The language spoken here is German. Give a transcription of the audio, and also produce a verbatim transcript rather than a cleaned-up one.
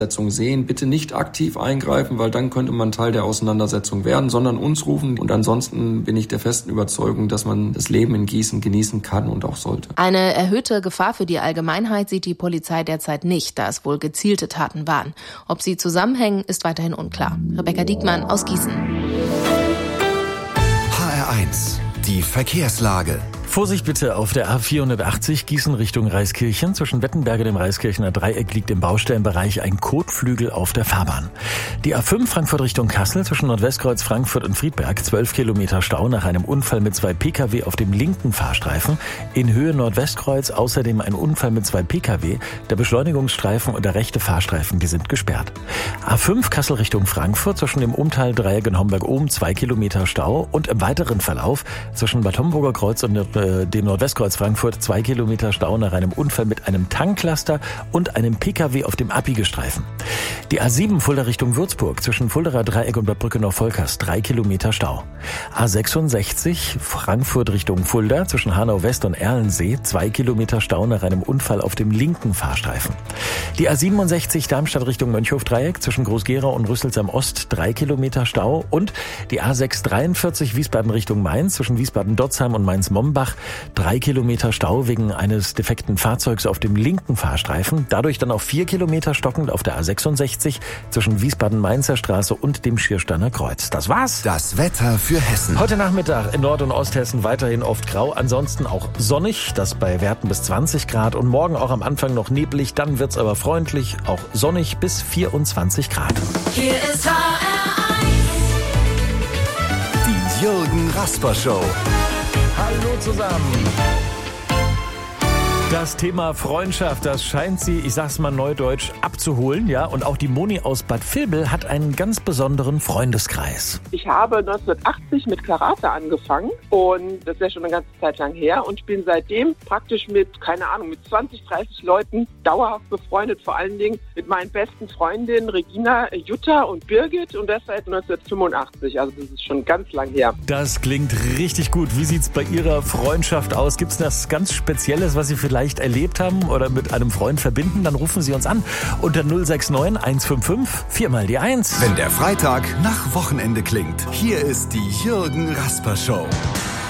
sehen, bitte nicht aktiv eingreifen, weil dann könnte man Teil der Auseinandersetzung werden, sondern uns rufen. Und ansonsten bin ich der festen Überzeugung, dass man das Leben in Gießen genießen kann und auch sollte. Eine erhöhte Gefahr für die Allgemeinheit sieht die Polizei derzeit nicht, da es wohl gezielte Taten waren. Ob sie zusammenhängen, ist weiterhin unklar. Rebecca Diekmann aus Gießen. H R eins, die Verkehrslage. Vorsicht bitte auf der A vierhundertachtzig Gießen Richtung Reiskirchen. Zwischen Wettenberge und dem Reiskirchener Dreieck liegt im Baustellenbereich ein Kotflügel auf der Fahrbahn. Die A fünf Frankfurt Richtung Kassel zwischen Nordwestkreuz Frankfurt und Friedberg. zwölf Kilometer Stau nach einem Unfall mit zwei Pkw auf dem linken Fahrstreifen. In Höhe Nordwestkreuz außerdem ein Unfall mit zwei Pkw. Der Beschleunigungsstreifen und der rechte Fahrstreifen, die sind gesperrt. A fünf Kassel Richtung Frankfurt zwischen dem Umtal-Dreieck in Homberg-Ohm zwei Kilometer Stau. Und im weiteren Verlauf zwischen Bad Homburger Kreuz und dem Nordwestkreuz Frankfurt zwei Kilometer Stau nach einem Unfall mit einem Tanklaster und einem Pkw auf dem Abbiegelstreifen. Die A sieben Fulda Richtung Würzburg zwischen Fulderer Dreieck und Bad Brückenau-Volkers drei Kilometer Stau. A sechsundsechzig Frankfurt Richtung Fulda zwischen Hanau West und Erlensee zwei Kilometer Stau nach einem Unfall auf dem linken Fahrstreifen. Die A siebenundsechzig Darmstadt Richtung Mönchhof-Dreieck zwischen Groß-Gerau und Rüsselsheim Ost drei Kilometer Stau und die A sechs dreiundvierzig Wiesbaden Richtung Mainz zwischen Wiesbaden-Dotzheim und Mainz-Mombach drei Kilometer Stau wegen eines defekten Fahrzeugs auf dem linken Fahrstreifen. Dadurch dann auf vier Kilometer stockend auf der A sechsundsechzig zwischen Wiesbaden-Mainzer Straße und dem Schiersteiner Kreuz. Das war's. Das Wetter für Hessen. Heute Nachmittag in Nord- und Osthessen weiterhin oft grau, ansonsten auch sonnig, das bei Werten bis zwanzig Grad und morgen auch am Anfang noch neblig, dann wird's aber freundlich, auch sonnig bis vierundzwanzig Grad. Hier ist H R eins. Die Jürgen Rasper Show. Hallo zusammen. Das Thema Freundschaft, das scheint sie, ich sag's mal neudeutsch, abzuholen, ja. Und auch die Moni aus Bad Vilbel hat einen ganz besonderen Freundeskreis. Ich habe neunzehnhundertachtzig mit Karate angefangen und das ist ja schon eine ganze Zeit lang her und ich bin seitdem praktisch mit, keine Ahnung, mit zwanzig, dreißig Leuten dauerhaft befreundet, vor allen Dingen mit meinen besten Freundinnen Regina, Jutta und Birgit und das seit neunzehnhundertfünfundachtzig, also das ist schon ganz lang her. Das klingt richtig gut. Wie sieht's bei Ihrer Freundschaft aus? Gibt's das ganz Spezielles, was Sie vielleicht erlebt haben oder mit einem Freund verbinden? Dann rufen Sie uns an unter null sechs neun eins fünf fünf vier mal die eins. Wenn der Freitag nach Wochenende klingt, hier ist die Jürgen Rasper Show.